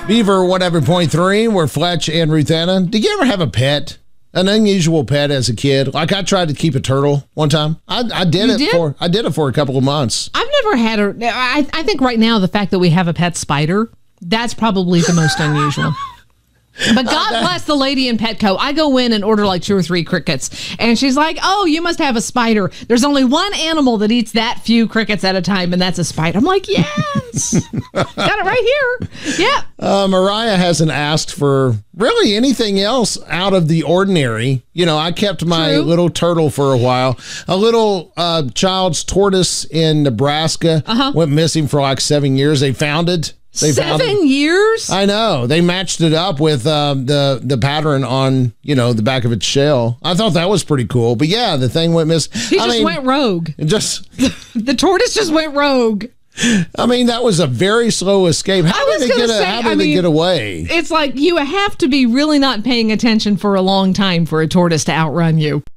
Beaver 100.3, we're Fletch and Ruth Anna. Did you ever have a pet? An unusual pet as a kid? Like I tried to keep a turtle one time. I did it for a couple of months. I've never had I think right now the fact that we have a pet spider, that's probably the most unusual. But God bless the lady in Petco. I go in and order like 2 or 3 crickets. And she's like, oh, you must have a spider. There's only one animal that eats that few crickets at a time, and that's a spider. I'm like, yes. Got it right here. Yeah. Mariah hasn't asked for really anything else out of the ordinary. You know, I kept my little turtle for a while. A little child's tortoise in Nebraska went missing for like 7 years. They found it. 7 years? I know. They matched it up with the pattern on, the back of its shell. I thought that was pretty cool. But yeah, the thing went missing. He went rogue. The tortoise just went rogue. I mean, that was a very slow escape. How did they get away? It's like you have to be really not paying attention for a long time for a tortoise to outrun you.